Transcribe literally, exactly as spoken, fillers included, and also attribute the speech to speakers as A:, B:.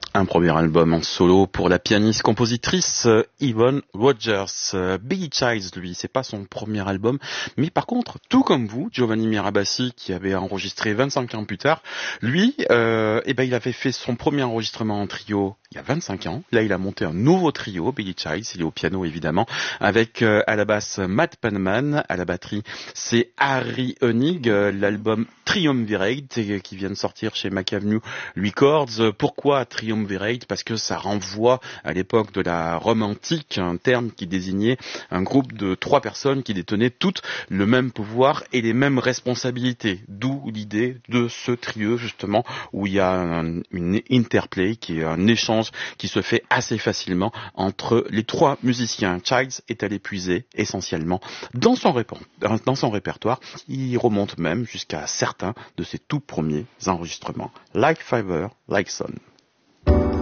A: Un premier album en solo pour la pianiste-compositrice euh, Yvonne Rogers. Euh, Billy Childs, lui, c'est pas son premier album, mais par contre, tout comme vous, Giovanni Mirabassi, qui avait enregistré vingt-cinq ans plus tard, lui, euh, eh ben, il avait fait son premier enregistrement en trio il y a vingt-cinq ans. Là, il a monté un nouveau trio, Billy Childs, il est au piano évidemment, avec euh, à la basse Matt Penman, à la batterie c'est Harry Hoenig, euh, l'album Triumvirate euh, qui vient de sortir chez McAvenue Records. Pourquoi Triumvirate? Parce que ça renvoie à l'époque de la Rome antique, un terme qui désignait un groupe de trois personnes qui détenaient toutes le même pouvoir et les mêmes responsabilités. D'où l'idée de ce trio justement où il y a un, une interplay qui est un échange qui se fait assez facilement entre les trois musiciens. Childs est allé puiser essentiellement dans son, répon- dans son répertoire. Il remonte même jusqu'à certains de ses tout premiers enregistrements. Like Fiverr, Like Son.